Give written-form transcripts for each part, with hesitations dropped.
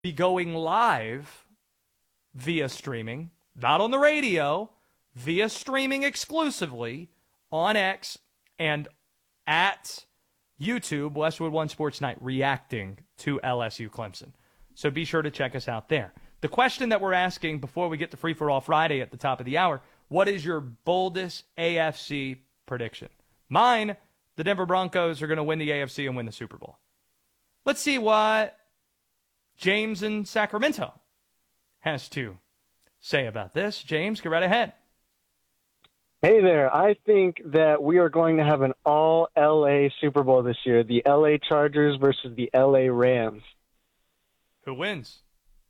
be going live via streaming, not on the radio, via streaming exclusively on X and at YouTube, Westwood One Sports Night, reacting to LSU Clemson. So be sure to check us out there. The question that we're asking before we get to Free for All Friday at the top of the hour, what is your boldest AFC prediction? Mine, the Denver Broncos are going to win the AFC and win the Super Bowl. Let's see what James in Sacramento has to say about this. James, get right ahead. Hey there. I think that we are going to have an all-LA Super Bowl this year, the LA Chargers versus the LA Rams. Who wins?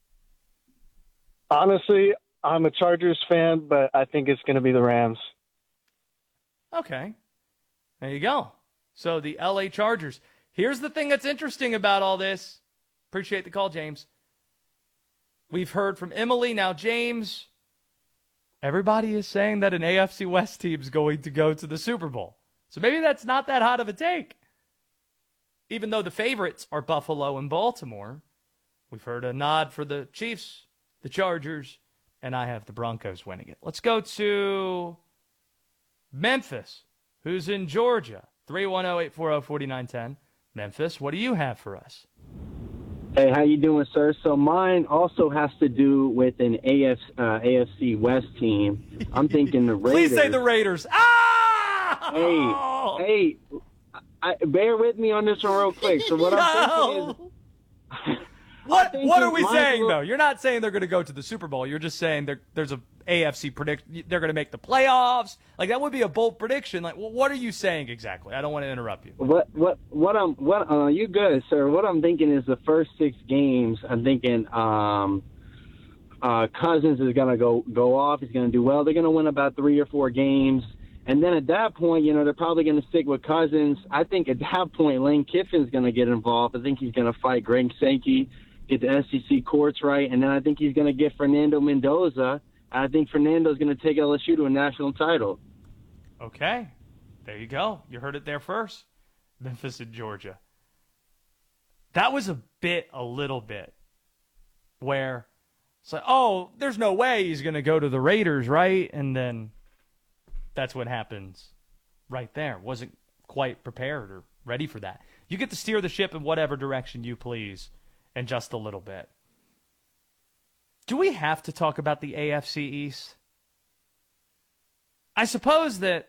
Honestly, I'm a Chargers fan, but I think it's going to be the Rams. Okay. There you go. So the LA Chargers. Here's the thing that's interesting about all this. Appreciate the call, James. We've heard from Emily. Now, James, everybody is saying that an AFC West team is going to go to the Super Bowl. So maybe that's not that hot of a take. Even though the favorites are Buffalo and Baltimore, we've heard a nod for the Chiefs, the Chargers, and I have the Broncos winning it. Let's go to Memphis, who's in Georgia. 310-840-4910. Memphis, what do you have for us? Hey, how you doing, sir? So mine also has to do with an AFC West team. I'm thinking the Raiders. Please say the Raiders. Ah! Hey, bear with me on this one real quick. So what I'm thinking is... What are we saying, though? You're not saying they're going to go to the Super Bowl. You're just saying there's a AFC prediction. They're going to make the playoffs. Like, that would be a bold prediction. Like, what are you saying exactly? I don't want to interrupt you. You good, sir. What I'm thinking is the first 6 games, I'm thinking Cousins is going to go off. He's going to do well. They're going to win about 3 or 4 games. And then at that point, they're probably going to stick with Cousins. I think at that point, Lane Kiffin's going to get involved. I think he's going to fight Greg Sankey, get the SEC courts right, and then I think he's going to get Fernando Mendoza. I think Fernando's going to take LSU to a national title. Okay. There you go. You heard it there first. Memphis and Georgia. That was a little bit, where it's like, oh, there's no way he's going to go to the Raiders, right? And then that's what happens right there. Wasn't quite prepared or ready for that. You get to steer the ship in whatever direction you please in just a little bit. Do we have to talk about the AFC East? I suppose that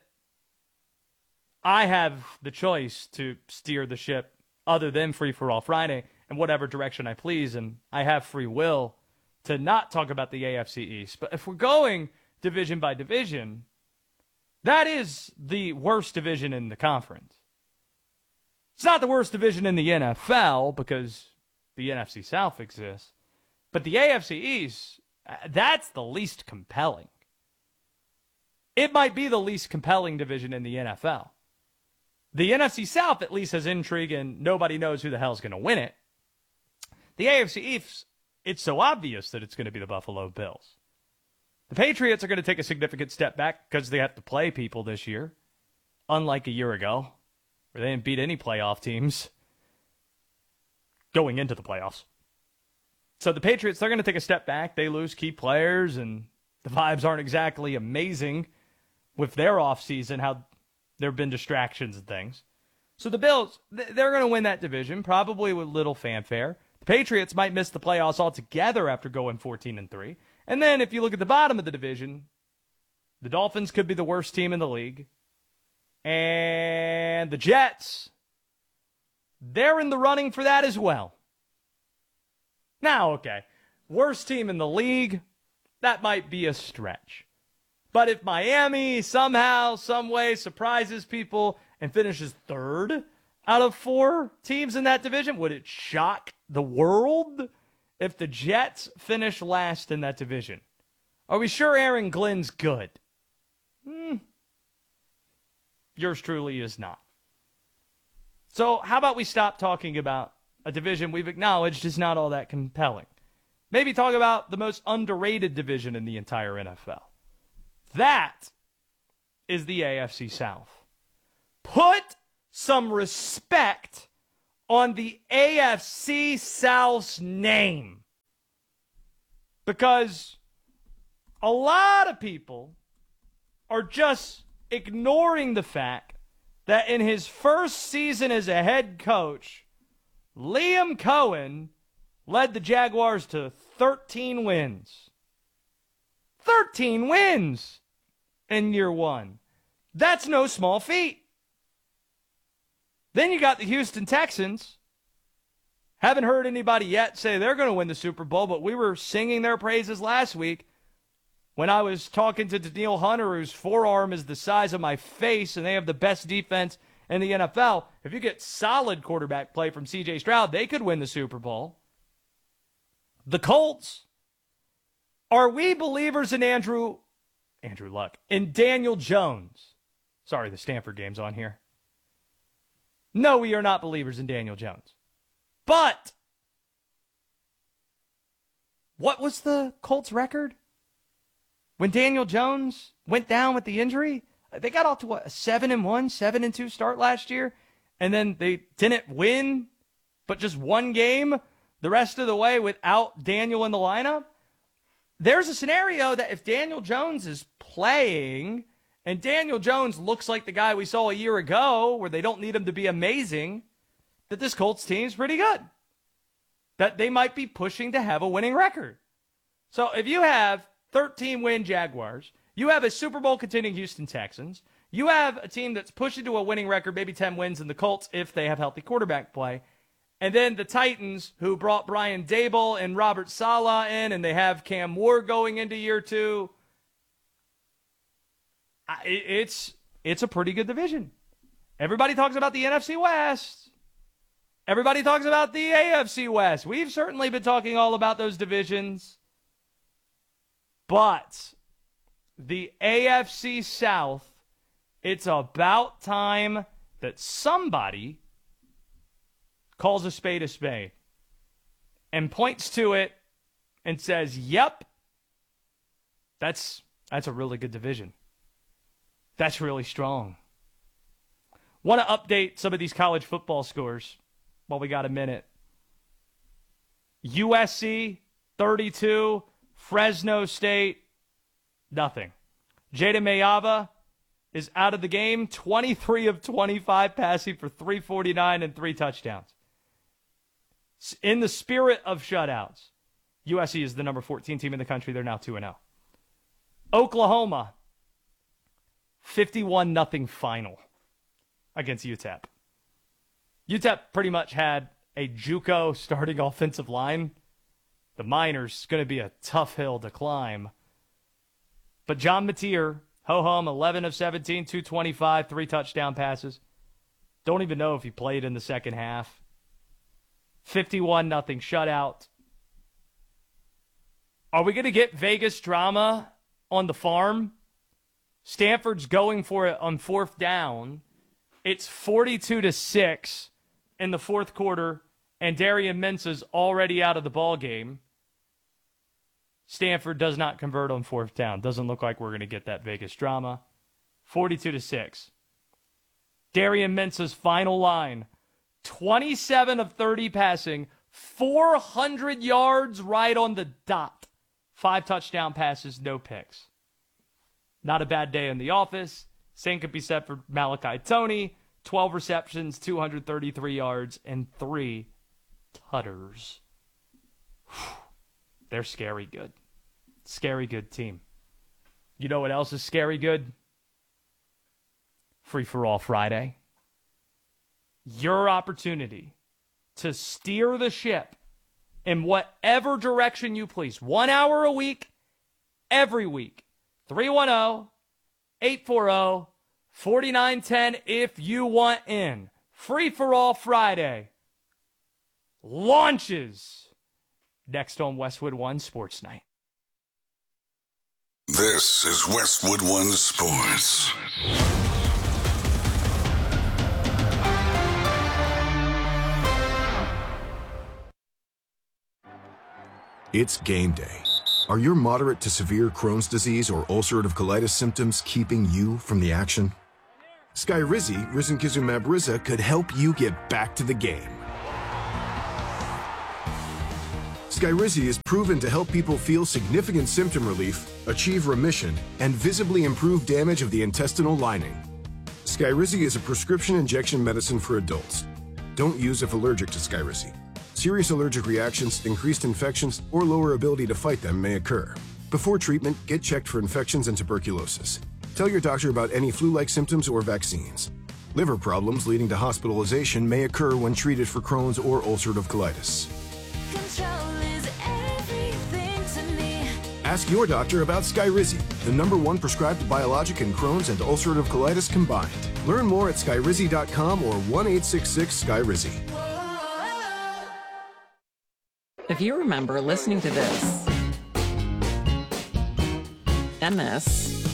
I have the choice to steer the ship other than Free for All Friday in whatever direction I please, and I have free will to not talk about the AFC East. But if we're going division by division, that is the worst division in the conference. It's not the worst division in the NFL because the NFC South exists. But the AFC East, that's the least compelling. It might be the least compelling division in the NFL. The NFC South at least has intrigue and nobody knows who the hell's going to win it. The AFC East, it's so obvious that it's going to be the Buffalo Bills. The Patriots are going to take a significant step back because they have to play people this year, unlike a year ago, where they didn't beat any playoff teams going into the playoffs. So the Patriots, they're going to take a step back. They lose key players, and the vibes aren't exactly amazing with their offseason, how there have been distractions and things. So the Bills, they're going to win that division, probably with little fanfare. The Patriots might miss the playoffs altogether after going 14-3. And then if you look at the bottom of the division, the Dolphins could be the worst team in the league. And the Jets, they're in the running for that as well. Now, okay, worst team in the league, that might be a stretch. But if Miami somehow, some way surprises people and finishes third out of 4 teams in that division, would it shock the world if the Jets finish last in that division? Are we sure Aaron Glenn's good? Yours truly is not. So how about we stop talking about a division we've acknowledged is not all that compelling? Maybe talk about the most underrated division in the entire NFL. That is the AFC South. Put some respect on the AFC South's name. Because a lot of people are just ignoring the fact that in his first season as a head coach, Liam Cohen led the Jaguars to 13 wins. 13 wins in year one. That's no small feat. Then you got the Houston Texans. Haven't heard anybody yet say they're going to win the Super Bowl, but we were singing their praises last week when I was talking to Daniil Hunter, whose forearm is the size of my face, and they have the best defense in the NFL. If you get solid quarterback play from C.J. Stroud, they could win the Super Bowl. The Colts. Are we believers in Andrew Luck, in Daniel Jones? Sorry, the Stanford game's on here. No, we are not believers in Daniel Jones. But what was the Colts record when Daniel Jones went down with the injury? They got off to a 7-1, 7-2 start last year, and then they didn't win, but just one game the rest of the way without Daniel in the lineup. There's a scenario that if Daniel Jones is playing and Daniel Jones looks like the guy we saw a year ago where they don't need him to be amazing, that this Colts team's pretty good. That they might be pushing to have a winning record. So if you have 13-win Jaguars, you have a Super Bowl contending Houston Texans, you have a team that's pushing to a winning record, maybe 10 wins in the Colts if they have healthy quarterback play, and then the Titans, who brought Brian Daboll and Robert Saleh in, and they have Cam Ward going into year two. It's a pretty good division. Everybody talks about the NFC West. Everybody talks about the AFC West. We've certainly been talking all about those divisions. But the AFC South, it's about time that somebody calls a spade and points to it and says, yep, that's a really good division. That's really strong. Want to update some of these college football scores while we got a minute. USC, 32. Fresno State, nothing. Jada Mayava is out of the game, 23 of 25 passing for 349 and 3 touchdowns. In the spirit of shutouts, USC is the number 14 team in the country. They're now 2-0. Oklahoma, 51-0 final against UTEP. UTEP pretty much had a JUCO starting offensive line. The Miners, going to be a tough hill to climb. But John Mateer, ho-hum, 11 of 17, 225, 3 touchdown passes. Don't even know if he played in the second half. 51-0 shutout. Are we going to get Vegas drama on the farm? Stanford's going for it on fourth down. It's 42-6 in the fourth quarter, and Darian Mensah's already out of the ball game. Stanford does not convert on fourth down. Doesn't look like we're going to get that Vegas drama. 42-6. Darian Mensah's final line. 27 of 30 passing. 400 yards right on the dot. 5 touchdown passes, no picks. Not a bad day in the office. Same could be said for Malachi Toney. 12 receptions, 233 yards, and 3 tutters. They're scary good. Scary good team. You know what else is scary good? Free for All Friday. Your opportunity to steer the ship in whatever direction you please. 1 hour a week, every week. 310-840-4910 if you want in. Free for All Friday launches next on Westwood One Sports Night. This is Westwood One Sports. It's game day. Are your moderate to severe Crohn's disease or ulcerative colitis symptoms keeping you from the action? Skyrizi, risankizumab Riza, could help you get back to the game. Skyrizi is proven to help people feel significant symptom relief, achieve remission, and visibly improve damage of the intestinal lining. Skyrizi is a prescription injection medicine for adults. Don't use if allergic to Skyrizi. Serious allergic reactions, increased infections, or lower ability to fight them may occur. Before treatment, get checked for infections and tuberculosis. Tell your doctor about any flu-like symptoms or vaccines. Liver problems leading to hospitalization may occur when treated for Crohn's or ulcerative colitis. Control is everything to me. Ask your doctor about Skyrizi, the #1 prescribed biologic in Crohn's and ulcerative colitis combined. Learn more at skyrizi.com or 1-866-SKYRIZI. If you remember listening to this, and this,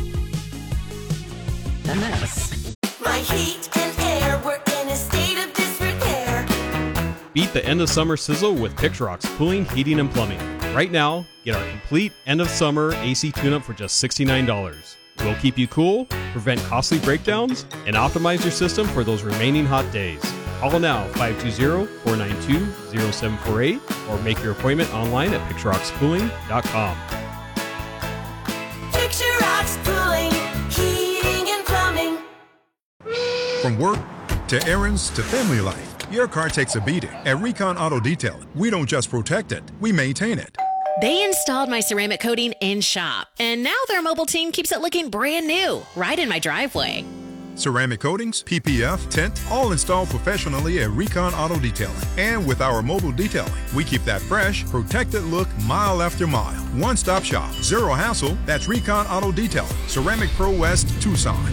and this. My heat and air were in a state of disrepair. Beat the end of summer sizzle with Pixrock's Cooling, Heating, and Plumbing. Right now, get our complete end of summer AC tune-up for just $69. We'll keep you cool, prevent costly breakdowns, and optimize your system for those remaining hot days. Call now 520-492-0748 or make your appointment online at pixrockscooling.com. Picture Rocks Cooling, Heating, and Plumbing. From work to errands to family life, your car takes a beating. At Recon Auto Detailing, we don't just protect it, we maintain it. They installed my ceramic coating in shop, and now their mobile team keeps it looking brand new, right in my driveway. Ceramic coatings, PPF, tint, all installed professionally at Recon Auto Detailing. And with our mobile detailing, we keep that fresh, protected look mile after mile. One-stop shop, zero hassle, that's Recon Auto Detailing, Ceramic Pro West, Tucson.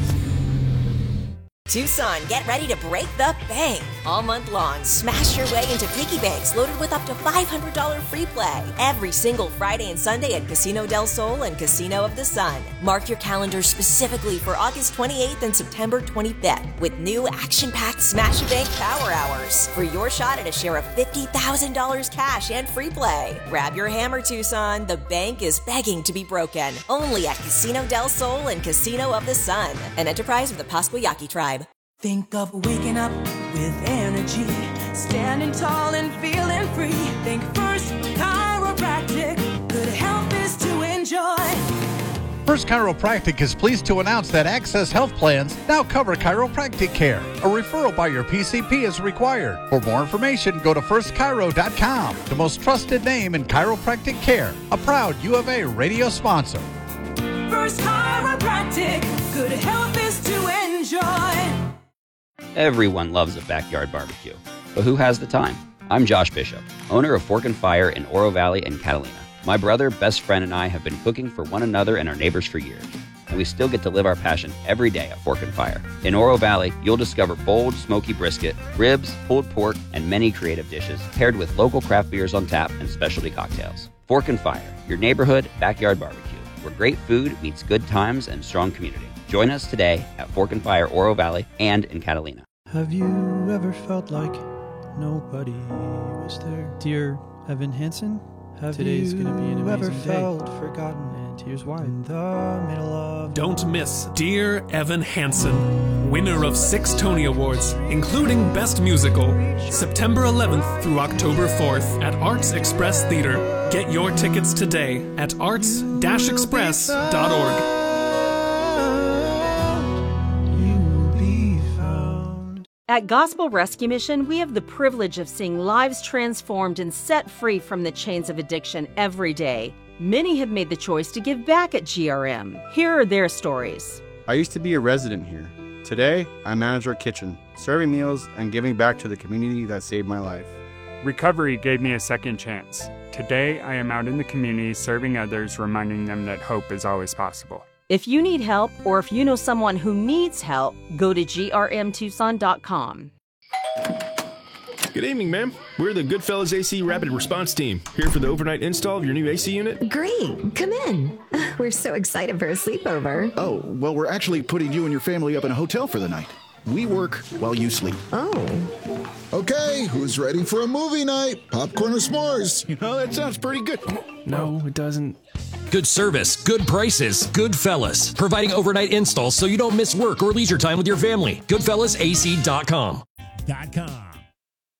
Tucson, get ready to break the bank. All month long, smash your way into piggy banks loaded with up to $500 free play. Every single Friday and Sunday at Casino del Sol and Casino of the Sun. Mark your calendars specifically for August 28th and September 25th with new action-packed Smash a Bank Power Hours for your shot at a share of $50,000 cash and free play. Grab your hammer, Tucson. The bank is begging to be broken. Only at Casino del Sol and Casino of the Sun, an enterprise of the Pasquayaki Tribe. Think of waking up with energy, standing tall and feeling free. Think First Chiropractic, good health is to enjoy. First Chiropractic is pleased to announce that Access Health Plans now cover chiropractic care. A referral by your PCP is required. For more information, go to firstchiro.com, the most trusted name in chiropractic care. A proud U of A radio sponsor. First Chiropractic, good health is to enjoy. Everyone loves a backyard barbecue, but who has the time? I'm Josh Bishop, owner of Fork and Fire in Oro Valley and Catalina. My brother, best friend, and I have been cooking for one another and our neighbors for years, and we still get to live our passion every day at Fork and Fire. In Oro Valley, you'll discover bold, smoky brisket, ribs, pulled pork, and many creative dishes paired with local craft beers on tap and specialty cocktails. Fork and Fire, your neighborhood backyard barbecue, where great food meets good times and strong community. Join us today at Fork and Fire, Oro Valley, and in Catalina. Have you ever felt like nobody was there? Dear Evan Hansen, today's going to be an amazing day. Felt forgotten? And here's why. In the middle of... Don't miss Dear Evan Hansen, winner of 6 Tony Awards, including Best Musical, September 11th through October 4th at Arts Express Theater. Get your tickets today at arts-express.org. At Gospel Rescue Mission, we have the privilege of seeing lives transformed and set free from the chains of addiction every day. Many have made the choice to give back at GRM. Here are their stories. I used to be a resident here. Today, I manage our kitchen, serving meals and giving back to the community that saved my life. Recovery gave me a second chance. Today, I am out in the community serving others, reminding them that hope is always possible. If you need help or if you know someone who needs help, go to grmtucson.com. Good evening, ma'am. We're the Goodfellas AC Rapid Response Team, here for the overnight install of your new AC unit. Great. Come in. We're so excited for a sleepover. Oh, well, we're actually putting you and your family up in a hotel for the night. We work while you sleep. Oh. Okay, who's ready for a movie night? Popcorn or s'mores? You know, that sounds pretty good. No, it doesn't. Good service, good prices, Goodfellas. Providing overnight installs so you don't miss work or leisure time with your family. GoodfellasAC.com.